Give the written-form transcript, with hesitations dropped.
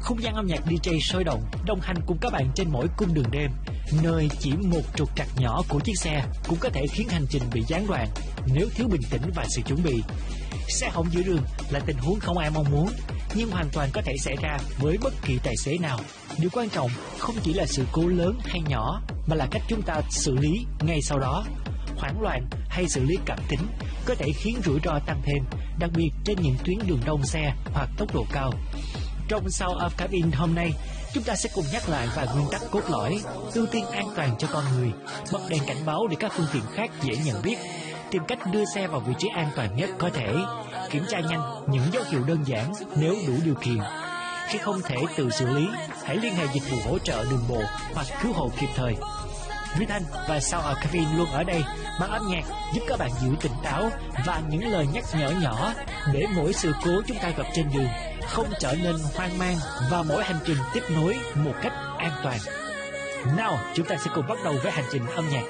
Không gian âm nhạc DJ sôi động, đồng hành cùng các bạn trên mỗi cung đường đêm, nơi chỉ một trục trặc nhỏ của chiếc xe cũng có thể khiến hành trình bị gián đoạn nếu thiếu bình tĩnh và sự chuẩn bị. Xe hỏng giữa đường là tình huống không ai mong muốn, nhưng hoàn toàn có thể xảy ra với bất kỳ tài xế nào. Điều quan trọng không chỉ là sự cố lớn hay nhỏ, mà là cách chúng ta xử lý ngay sau đó. Hoảng loạn hay xử lý cảm tính có thể khiến rủi ro tăng thêm, đặc biệt trên những tuyến đường đông xe hoặc tốc độ cao. Trong Sound of Cabin hôm nay, chúng ta sẽ cùng nhắc lại vài nguyên tắc cốt lõi: ưu tiên an toàn cho con người, bật đèn cảnh báo để các phương tiện khác dễ nhận biết, tìm cách đưa xe vào vị trí an toàn nhất có thể, kiểm tra nhanh những dấu hiệu đơn giản nếu đủ điều kiện. Khi không thể tự xử lý, hãy liên hệ dịch vụ hỗ trợ đường bộ hoặc cứu hộ kịp thời. Duy Thanh và Sound of Cabin luôn ở đây bằng âm nhạc giúp các bạn giữ tỉnh táo và những lời nhắc nhở nhỏ để mỗi sự cố chúng ta gặp trên đường không trở nên hoang mang và mỗi hành trình tiếp nối một cách an toàn. Nào, chúng ta sẽ cùng bắt đầu với hành trình âm nhạc